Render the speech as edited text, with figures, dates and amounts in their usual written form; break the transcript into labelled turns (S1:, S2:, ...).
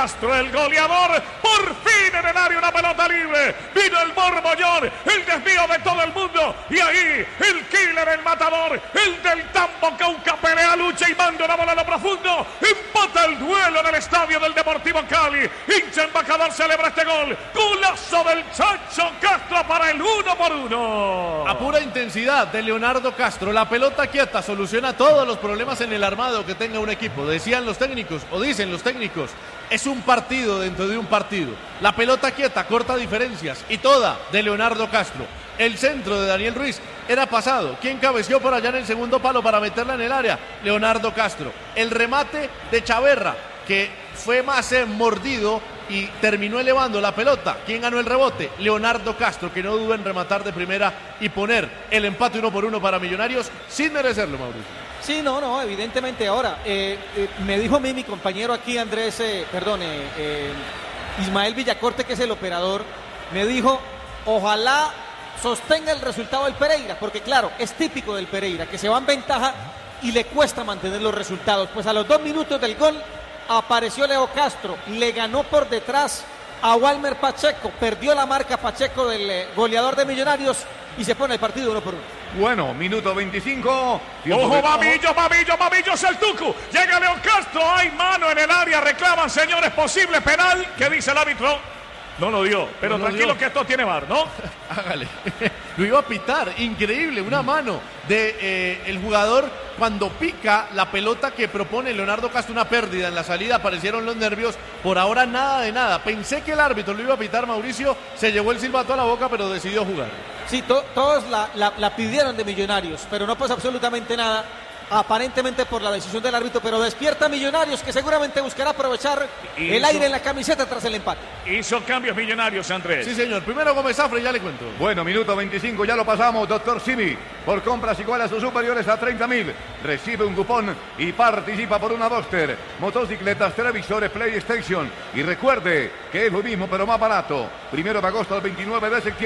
S1: Castro, el goleador, por fin en el área, una pelota libre. Vino el borbollón, el desvío de todo el mundo. Y ahí, el killer, el matador, el del Tambo Cauca, pelea, lucha y manda una bola a lo profundo. Empata el duelo en el estadio del Deportivo Cali. Hincha embajador celebra este gol. Golazo del Chacho Castro para el 1-1.
S2: A pura intensidad de Leonardo Castro. La pelota quieta soluciona todos los problemas en el armado que tenga un equipo. Decían los técnicos, o dicen los técnicos, es un partido dentro de un partido. La pelota quieta corta diferencias y toda de Leonardo Castro. El centro de Daniel Ruiz era pasado. ¿Quién cabeció por allá en el segundo palo para meterla en el área? Leonardo Castro. El remate de Chaverra, que fue más mordido y terminó elevando la pelota. ¿Quién ganó el rebote? Leonardo Castro, que no duda en rematar de primera y poner el empate 1-1 para Millonarios sin merecerlo, Mauricio.
S3: Sí, no, evidentemente. Ahora, me dijo a mí mi compañero aquí, Ismael Villacorte, que es el operador, me dijo, ojalá sostenga el resultado del Pereira, porque claro, es típico del Pereira, que se va en ventaja y le cuesta mantener los resultados. Pues a los 2 minutos del gol apareció Leo Castro, le ganó por detrás a Walmer Pacheco, perdió la marca Pacheco del goleador de Millonarios y se pone el partido 1-1.
S4: Bueno, minuto 25.
S1: Ojo, Mamillos, el Tucu. Llega Leo Castro, hay mano en el área, reclaman, señores, posible penal. ¿Qué dice el árbitro? No lo dio, pero tranquilo que esto tiene VAR, ¿no?
S2: Hágale. Lo iba a pitar, increíble, una mano de el jugador cuando pica la pelota que propone Leonardo Castro, una pérdida en la salida, aparecieron los nervios, por ahora nada de nada. Pensé que el árbitro lo iba a pitar, Mauricio, se llevó el silbato a la boca, pero decidió jugar.
S3: Sí, todos la pidieron de Millonarios, pero no pasa absolutamente nada. Aparentemente por la decisión del árbitro, pero despierta Millonarios, que seguramente buscará aprovechar el aire en la camiseta tras el empate.
S1: Hizo cambios Millonarios, Andrés.
S2: Sí, señor. Primero Gómez Zafre, ya le cuento.
S4: Bueno, minuto 25, ya lo pasamos, doctor Simi. Por compras iguales o superiores a 30.000, recibe un cupón y participa por una Boxster, motocicletas, televisores, PlayStation. Y recuerde que es lo mismo, pero más barato. 1 de agosto al 29 de septiembre.